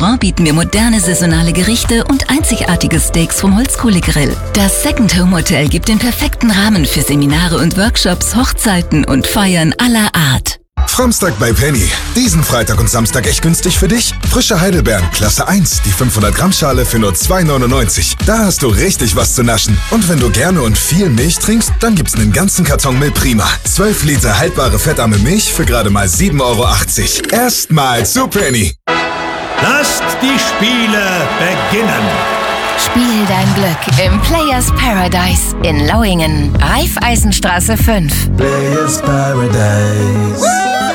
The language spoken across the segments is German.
Restaurant bieten wir moderne saisonale Gerichte und einzigartige Steaks vom Holzkohlegrill. Das Second Home Hotel gibt den perfekten Rahmen für Seminare und Workshops, Hochzeiten und Feiern aller Art. Framstag bei Penny. Diesen Freitag und Samstag echt günstig für dich. Frische Heidelbeeren, Klasse 1, die 500 Gramm Schale für nur 2,99. Da hast du richtig was zu naschen. Und wenn du gerne und viel Milch trinkst, dann gibt's einen ganzen Karton Milch Prima. 12 Liter haltbare fettarme Milch für gerade mal 7,80 Euro. Erstmal zu Penny. Lasst die Spiele beginnen. Spiel dein Glück im Players Paradise in Lauingen, Raiffeisenstraße 5. Players Paradise.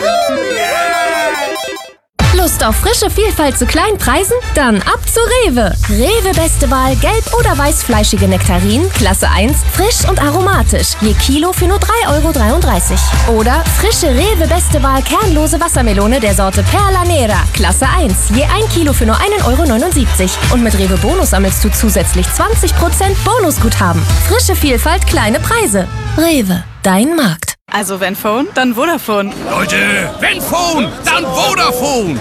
Lust auf frische Vielfalt zu kleinen Preisen? Dann ab zu Rewe. Rewe beste Wahl gelb- oder weißfleischige Nektarinen, Klasse 1, frisch und aromatisch. Je Kilo für nur 3,33 Euro. Oder frische Rewe beste Wahl kernlose Wassermelone der Sorte Perla Nera, Klasse 1. Je 1 Kilo für nur 1,79 Euro. Und mit Rewe Bonus sammelst du zusätzlich 20% Bonusguthaben. Frische Vielfalt, kleine Preise. Rewe, dein Markt. Also wenn Phone, dann Vodafone. Leute, wenn Phone, dann Vodafone.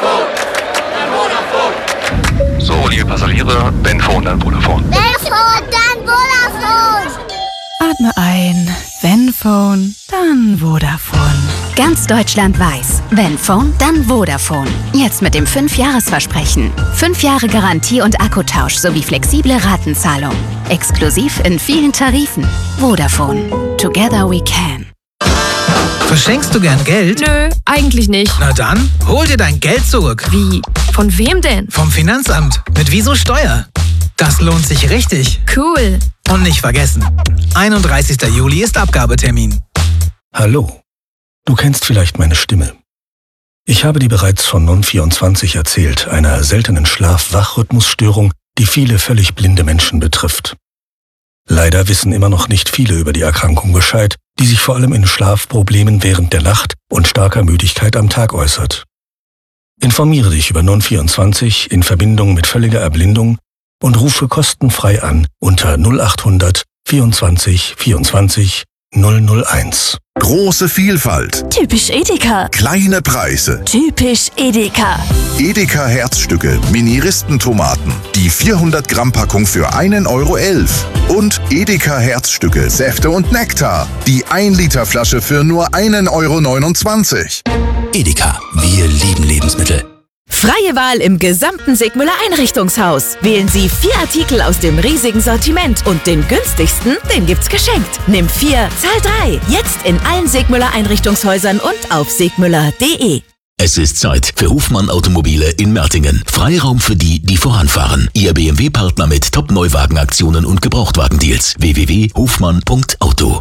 So, liebe Passagiere, wenn Phone, dann Vodafone. Wenn Phone, dann Vodafone. Atme ein. Wenn Phone, dann Vodafone. Ganz Deutschland weiß, wenn Phone, dann Vodafone. Jetzt mit dem 5-Jahres-Versprechen. 5 Jahre Garantie und Akkutausch sowie flexible Ratenzahlung. Exklusiv in vielen Tarifen. Vodafone. Together we can. Verschenkst du gern Geld? Nö, eigentlich nicht. Na dann, hol dir dein Geld zurück. Wie? Von wem denn? Vom Finanzamt. Mit Wieso Steuer. Das lohnt sich richtig. Cool. Und nicht vergessen, 31. Juli ist Abgabetermin. Hallo. Du kennst vielleicht meine Stimme. Ich habe dir bereits von Non24 erzählt, einer seltenen Schlaf-Wach-Rhythmusstörung, die viele völlig blinde Menschen betrifft. Leider wissen immer noch nicht viele über die Erkrankung Bescheid, die sich vor allem in Schlafproblemen während der Nacht und starker Müdigkeit am Tag äußert. Informiere dich über Non24 in Verbindung mit völliger Erblindung und rufe kostenfrei an unter 0800 24 24 001. Große Vielfalt. Typisch Edeka. Kleine Preise. Typisch Edeka. Edeka Herzstücke, Mini-Ristentomaten. Die 400 Gramm Packung für 1,11 Euro. Und Edeka Herzstücke, Säfte und Nektar. Die 1 Liter Flasche für nur 1,29 Euro. Edeka, wir lieben Lebensmittel. Freie Wahl im gesamten Sigmüller Einrichtungshaus. Wählen Sie 4 Artikel aus dem riesigen Sortiment und den günstigsten, den gibt's geschenkt. Nimm 4, zahl 3. Jetzt in allen Sigmüller Einrichtungshäusern und auf sigmüller.de. Es ist Zeit für Hofmann Automobile in Mertingen. Freiraum für die, die voranfahren. Ihr BMW-Partner mit Top-Neuwagenaktionen und Gebrauchtwagendeals. www.hofmann.auto.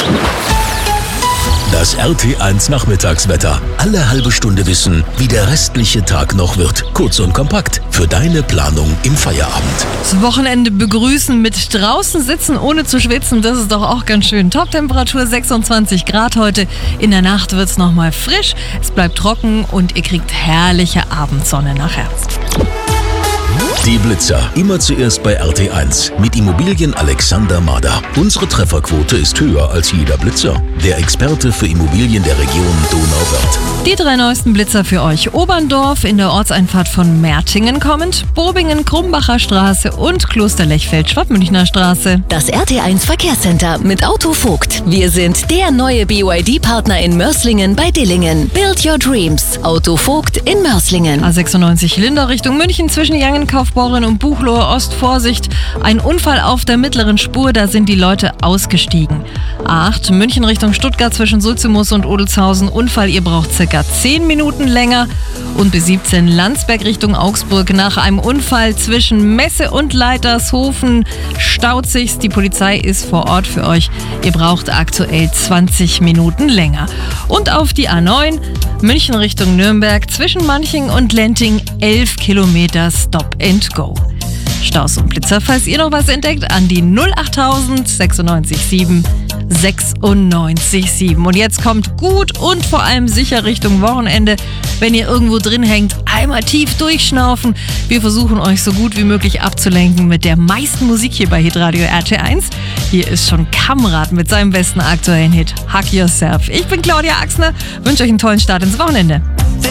Das RT1 Nachmittagswetter. Alle halbe Stunde wissen, wie der restliche Tag noch wird. Kurz und kompakt für deine Planung im Feierabend. Das Wochenende begrüßen mit draußen sitzen, ohne zu schwitzen. Das ist doch auch ganz schön. Toptemperatur 26 Grad heute. In der Nacht wird es nochmal frisch. Es bleibt trocken und ihr kriegt herrliche Abendsonne nachher. Die Blitzer. Immer zuerst bei RT1 mit Immobilien Alexander Mader. Unsere Trefferquote ist höher als jeder Blitzer. Der Experte für Immobilien der Region Donauwörth. Die 3 neuesten Blitzer für euch. Oberndorf in der Ortseinfahrt von Mertingen kommend, Bobingen, Krumbacher Straße und Klosterlechfeld-Schwabmünchner Straße. Das RT1 Verkehrscenter mit Autovogt. Wir sind der neue BYD-Partner in Mörslingen bei Dillingen. Build your dreams. Autovogt in Mörslingen. A96 Lindau Richtung München zwischen Jangenkaufbeuren und Buchloe Ost. Vorsicht, ein Unfall auf der mittleren Spur, da sind die Leute ausgestiegen. A8 München Richtung Stuttgart zwischen Sulzemus und Odelshausen. Unfall, ihr braucht ca. 10 Minuten länger. Und B17 Landsberg Richtung Augsburg. Nach einem Unfall zwischen Messe und Leitershofen staut sich's. Die Polizei ist vor Ort für euch. Ihr braucht aktuell 20 Minuten länger. Und auf die A9 München Richtung Nürnberg zwischen Manching und Lenting 11 Kilometer Stop and Go. Staus und Blitzer, falls ihr noch was entdeckt, an die 08000 96 7 96 7. Und jetzt kommt gut und vor allem sicher Richtung Wochenende. Wenn ihr irgendwo drin hängt, einmal tief durchschnaufen. Wir versuchen euch so gut wie möglich abzulenken mit der meisten Musik hier bei Hitradio RT1. Hier ist schon Kamrat mit seinem besten aktuellen Hit Hug Yourself. Ich bin Claudia Axner, wünsche euch einen tollen Start ins Wochenende.